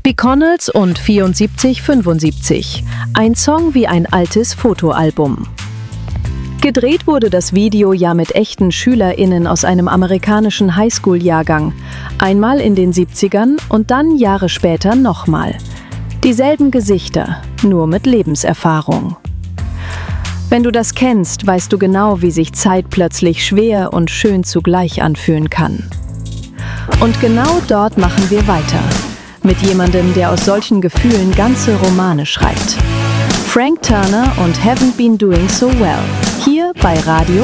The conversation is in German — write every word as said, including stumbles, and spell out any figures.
Bconnells und vierundsiebzig fünfundsiebzig. Ein Song wie ein altes Fotoalbum. Gedreht wurde das Video ja mit echten SchülerInnen aus einem amerikanischen Highschool-Jahrgang. Einmal in den siebzigern und dann Jahre später nochmal. Dieselben Gesichter, nur mit Lebenserfahrung. Wenn du das kennst, weißt du genau, wie sich Zeit plötzlich schwer und schön zugleich anfühlen kann. Und genau dort machen wir weiter. Mit jemandem, der aus solchen Gefühlen ganze Romane schreibt. Frank Turner und Haven't Been Doing So Well. Hier bei Radio